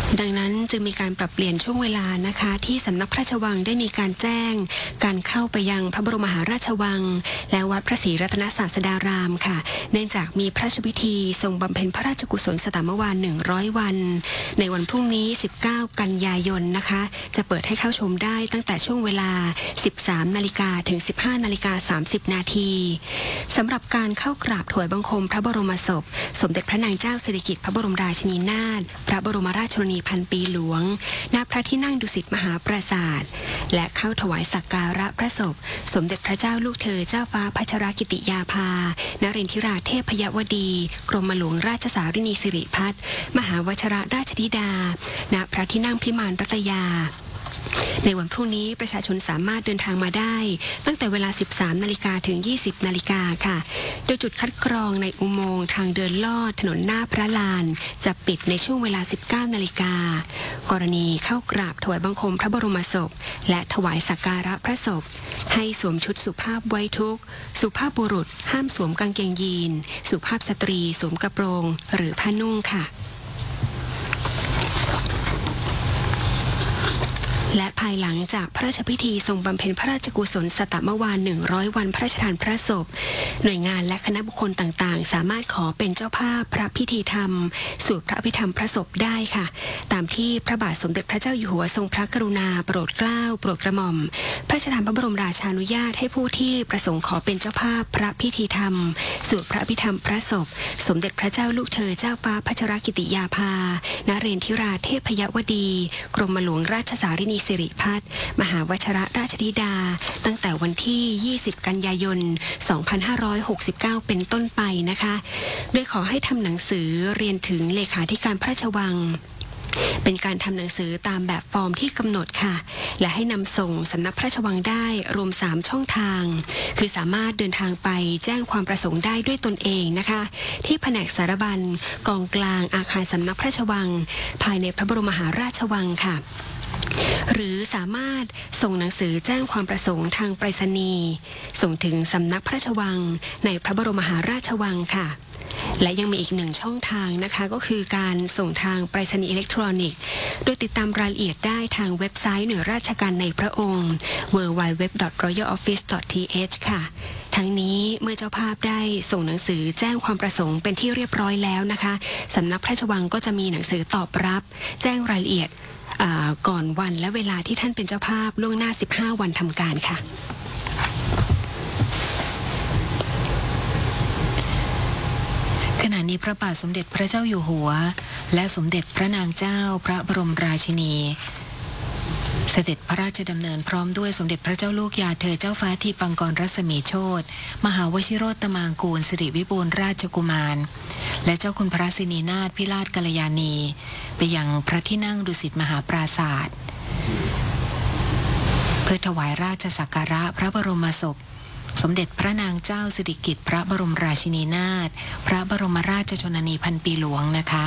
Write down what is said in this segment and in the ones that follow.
ดังนั้นจึงมีการปรับเปลี่ยนช่วงเวลานะคะที่สำนักพระราชวังได้มีการแจ้งการเข้าไปยังพระบรมมหาราชวังและวัดพระศรีรัตนศาสดารามค่ะเนื่องจากมีพระราชพิธีทรงบำเพ็ญพระราชกุศลสตมวาน100 วันในวันพรุ่งนี้19 กันยายนนะคะจะเปิดให้เข้าชมได้ตั้งแต่ช่วงเวลา 13 นาฬิกาถึง 15 นาฬิกา 30 นาทีสำหรับการเข้ากราบถวายบังคมพระบรมศพสมเด็จพระนางเจ้าสิริกิติ์พระบรมราชินีนาถพระบรมราชชนนีพันปีหลวงณพระที่นั่งดุสิตมหาปราสาทและเข้าถวายสักการะพระศพสมเด็จพระเจ้าลูกเธอเจ้าฟ้าพัชรกิติยาภานเรนทิราเทพยวดีกรมหลวงราชสารินีสิริพัฒน์มหาวชรราชธิดาณพระที่นั่งพิมานรัตยาในวันพรุ่งนี้ประชาชนสามารถเดินทางมาได้ตั้งแต่เวลา 13 นาฬิกาถึง 20 นาฬิกาค่ะโดยจุดคัดกรองในอุโมงค์ทางเดินลอดถนนหน้าพระลานจะปิดในช่วงเวลา 19 นาฬิกากรณีเข้ากราบถวายบังคมพระบรมศพและถวายสักการะพระศพให้สวมชุดสุภาพไว้ทุกข์สุภาพบุรุษห้ามสวมกางเกงยีนสุภาพสตรีสวมกระโปรงหรือผ้านุ่งค่ะและภายหลังจากพระราชพิธีทรงบำเพ็ญพระราชกุศลสตมวาน100 วันพระราชทานพระศพหน่วยงานและคณะบุคคลต่างๆสามารถขอเป็นเจ้าภาพพระพิธีธรรมสวดพระอภิธรรมพระศพได้ค่ะตามที่พระบาทสมเด็จพระเจ้าอยู่หัวทรงพระกรุณาโปรดเกล้าโปรดกระหม่อมพระราชทานพระบรมราชานุญาตให้ผู้ที่ประสงค์ขอเป็นเจ้าภาพพระพิธีธรรมสวดพระอภิธรรมพระศพสมเด็จพระเจ้าลูกเธอเจ้าฟ้าพัชรกิติยาภานเรนทิราเทพยวดีกรมหลวงราชสารินีสิริพัฒน์มหาวชรราชธิดาตั้งแต่วันที่ 20 กันยายน 2569 เป็นต้นไปนะคะโดยขอให้ทำหนังสือเรียนถึงเลขาธิการพระราชวังเป็นการทำหนังสือตามแบบฟอร์มที่กำหนดค่ะและให้นำส่งสำนักพระราชวังได้รวม3 ช่องทางคือสามารถเดินทางไปแจ้งความประสงค์ได้ด้วยตนเองนะคะที่แผนกสารบัญกองกลางอาคารสำนักพระราชวังภายในพระบรมมหาราชวังค่ะหรือสามารถส่งหนังสือแจ้งความประสงค์ทางไปรษณีย์ส่งถึงสำนักพระราชวังในพระบรมมหาราชวังค่ะและยังมีอีก1 ช่องทางนะคะก็คือการส่งทางไปรษณีย์อิเล็กทรอนิกส์โดยติดตามรายละเอียดได้ทางเว็บไซต์หน่วยราชการในพระองค์ www.royaloffice.th ค่ะทั้งนี้เมื่อเจ้าภาพได้ส่งหนังสือแจ้งความประสงค์เป็นที่เรียบร้อยแล้วนะคะสำนักพระราชวังก็จะมีหนังสือตอบรับแจ้งรายละเอียดก่อนวันและเวลาที่ท่านเป็นเจ้าภาพล่วงหน้า15 วันทำการค่ะขณะนี้พระบาทสมเด็จพระเจ้าอยู่หัวและสมเด็จพระนางเจ้าพระบรมราชินีเสด็จพระราชดำเนินพร้อมด้วยสมเด็จพระเจ้าลูกยาเธอเจ้าฟ้าทีปังกรรัศมีโชติมหาวชิโรตมางกูลสิริวิบูลย์ราชกุมารและเจ้าคุณพระสินีนาถพิราชกัลยาณีไปยังพระที่นั่งดุสิตมหาปราศาสตร์เพื่อถวายราชสักการะพระบรมศพสมเด็จพระนางเจ้าสิริกิติ์พระบรมราชินีนาถพระบรมราชชนนีพันปีหลวงนะคะ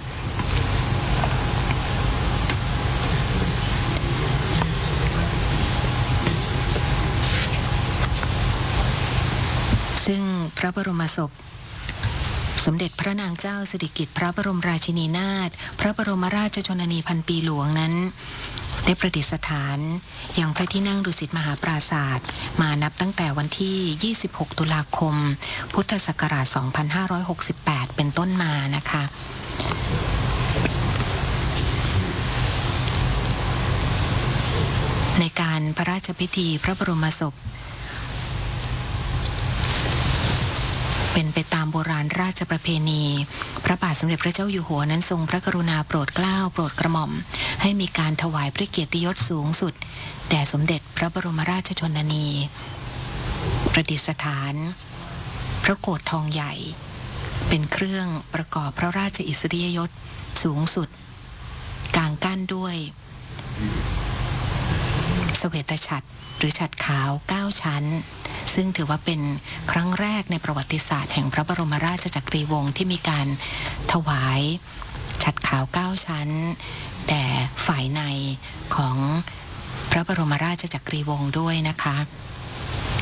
ซึ่งพระบรมศพสมเด็จพระนางเจ้าสิริกิติ์พระบรมราชินีนาถพระบรมราชชนนีพันปีหลวงนั้นได้ประดิษฐานอย่างพระที่นั่งดุสิตมหาปราศาสตร์มานับตั้งแต่วันที่ 26 ตุลาคม พุทธศักราช 2568 เป็นต้นมานะคะในการพระราชพิธีพระบรมศพเป็นไปตามโบราณราชประเพณีพระบาทสมเด็จพระเจ้าอยู่หัวนั้นทรงพระกรุณาโปรดเกล้าโปรดกระหม่อมให้มีการถวายพระเกียรติยศสูงสุดแด่สมเด็จพระบรมราชชนนีประดิษฐานพระโกฐทองใหญ่เป็นเครื่องประกอบพระราชอิสริยยศสูงสุดกางกั้นด้วยเสวตฉัตรหรือฉัตรขาว9 ชั้นซึ่งถือว่าเป็นครั้งแรกในประวัติศาสตร์แห่งพระบรมราชจักรีวงศ์ที่มีการถวายฉัตรขาว9 ชั้นแด่ฝ่ายในของพระบรมราชจักรีวงศ์ด้วยนะคะ